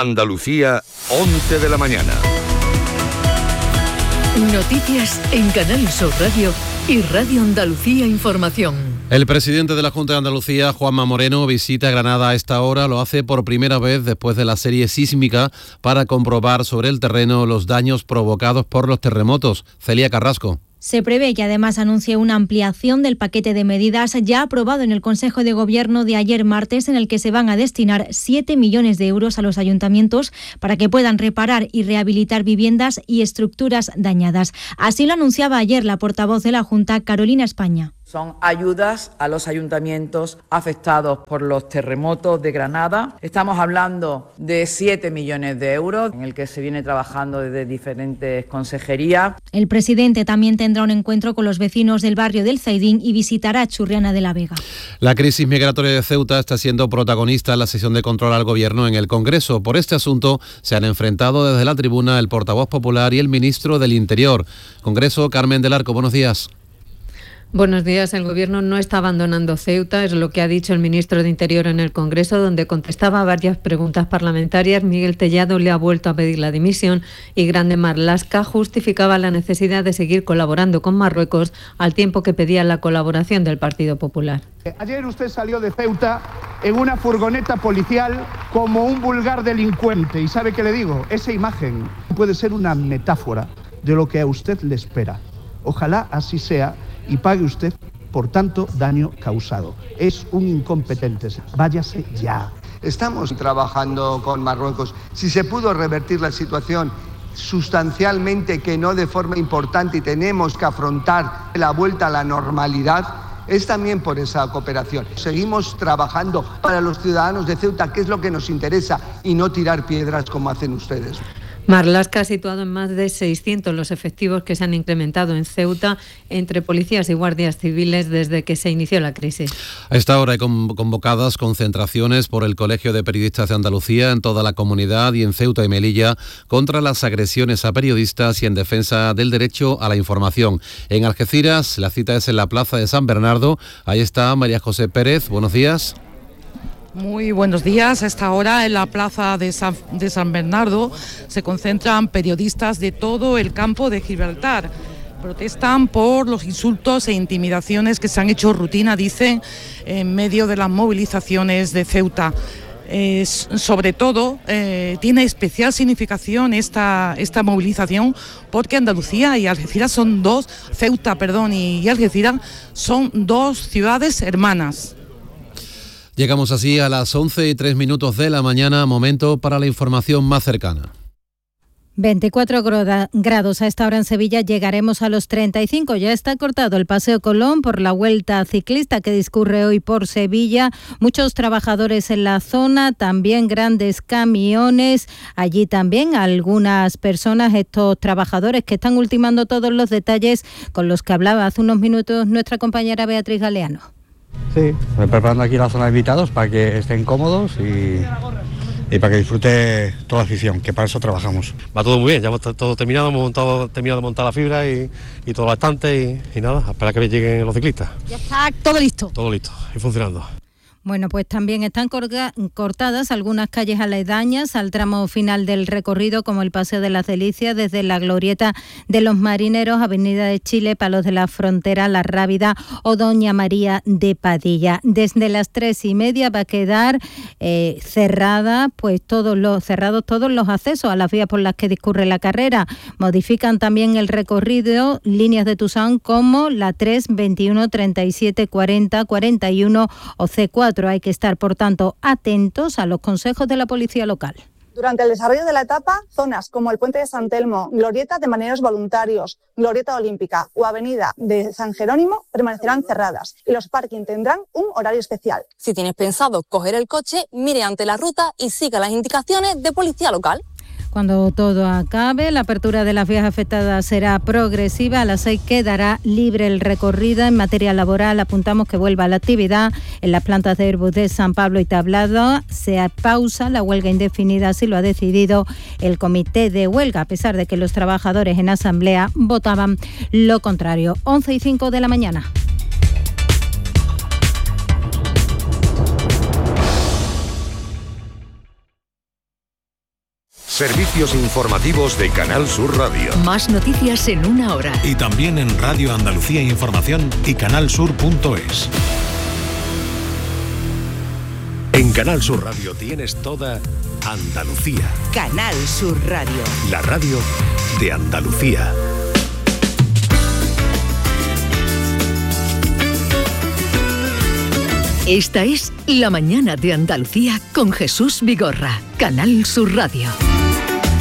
Andalucía, 11 de la mañana. Noticias en Canal Sur Radio y Radio Andalucía Información. El presidente de la Junta de Andalucía, Juanma Moreno, visita Granada a esta hora. Lo hace por primera vez después de la serie sísmica para comprobar sobre el terreno los daños provocados por los terremotos. Celia Carrasco. Se prevé que además anuncie una ampliación del paquete de medidas ya aprobado en el Consejo de Gobierno de ayer martes, en el que se van a destinar 7 millones de euros a los ayuntamientos para que puedan reparar y rehabilitar viviendas y estructuras dañadas. Así lo anunciaba ayer la portavoz de la Junta, Carolina España. Son ayudas a los ayuntamientos afectados por los terremotos de Granada. Estamos hablando de 7 millones de euros, en el que se viene trabajando desde diferentes consejerías. El presidente también tendrá un encuentro con los vecinos del barrio del Zaidín y visitará Churriana de la Vega. La crisis migratoria de Ceuta está siendo protagonista en la sesión de control al Gobierno en el Congreso. Por este asunto se han enfrentado desde la tribuna el portavoz popular y el ministro del Interior. Congreso, Carmen del Arco, buenos días. Buenos días. El Gobierno no está abandonando Ceuta, es lo que ha dicho el ministro de Interior en el Congreso, donde contestaba a varias preguntas parlamentarias. Miguel Tellado le ha vuelto a pedir la dimisión y Grande Marlaska justificaba la necesidad de seguir colaborando con Marruecos al tiempo que pedía la colaboración del Partido Popular. Ayer usted salió de Ceuta en una furgoneta policial como un vulgar delincuente. ¿Y sabe qué le digo? Esa imagen puede ser una metáfora de lo que a usted le espera. Ojalá así sea y pague usted por tanto daño causado. Es un incompetente. Váyase ya. Estamos trabajando con Marruecos. Si se pudo revertir la situación sustancialmente, que no de forma importante, y tenemos que afrontar la vuelta a la normalidad, es también por esa cooperación. Seguimos trabajando para los ciudadanos de Ceuta, que es lo que nos interesa, y no tirar piedras como hacen ustedes. Marlaska ha situado en más de 600 los efectivos que se han incrementado en Ceuta entre policías y guardias civiles desde que se inició la crisis. A esta hora hay convocadas concentraciones por el Colegio de Periodistas de Andalucía en toda la comunidad y en Ceuta y Melilla contra las agresiones a periodistas y en defensa del derecho a la información. En Algeciras, la cita es en la Plaza de San Bernardo. Ahí está María José Pérez. Buenos días. Muy buenos días. A esta hora en la plaza de San Bernardo se concentran periodistas de todo el campo de Gibraltar. Protestan por los insultos e intimidaciones que se han hecho rutina, dicen, en medio de las movilizaciones de Ceuta. Sobre todo, tiene especial significación esta movilización porque Andalucía y Algeciras son Ceuta y Algeciras son dos ciudades hermanas. Llegamos así a las 11:03 de la mañana, momento para la información más cercana. 24 grados a esta hora en Sevilla, llegaremos a los 35. Ya está cortado el Paseo Colón por la vuelta ciclista que discurre hoy por Sevilla. Muchos trabajadores en la zona, también grandes camiones. Allí también algunas personas, estos trabajadores que están ultimando todos los detalles con los que hablaba hace unos minutos nuestra compañera Beatriz Galeano. Sí, estoy preparando aquí la zona de invitados para que estén cómodos y para que disfrute toda la afición, que para eso trabajamos. Va todo muy bien, ya hemos todo terminado, terminado de montar la fibra y todo lo estante y nada, a esperar que lleguen los ciclistas. Ya está todo listo. Todo listo y funcionando. Bueno, pues también están cortadas algunas calles aledañas al tramo final del recorrido, como el Paseo de las Delicias, desde la Glorieta de los Marineros, Avenida de Chile, Palos de la Frontera, La Rábida o Doña María de Padilla. Desde las 3:30 va a quedar cerrados todos los accesos a las vías por las que discurre la carrera. Modifican también el recorrido líneas de Tusán como la 3, 21, 37, 40, 41 o C4. Hay que estar, por tanto, atentos a los consejos de la policía local. Durante el desarrollo de la etapa, zonas como el Puente de San Telmo, Glorieta de Marineros Voluntarios, Glorieta Olímpica o Avenida de San Jerónimo permanecerán cerradas y los parking tendrán un horario especial. Si tienes pensado coger el coche, mire ante la ruta y siga las indicaciones de policía local. Cuando todo acabe, la apertura de las vías afectadas será progresiva. A las 6 quedará libre el recorrido. En materia laboral, apuntamos que vuelva la actividad en las plantas de Airbus de San Pablo y Tablado. Se pausa la huelga indefinida, así lo ha decidido el comité de huelga, a pesar de que los trabajadores en asamblea votaban lo contrario. 11:05 de la mañana. Servicios informativos de Canal Sur Radio. Más noticias en una hora. Y también en Radio Andalucía Información y canalsur.es. En Canal Sur Radio tienes toda Andalucía. Canal Sur Radio. La radio de Andalucía. Esta es La Mañana de Andalucía con Jesús Vigorra. Canal Sur Radio.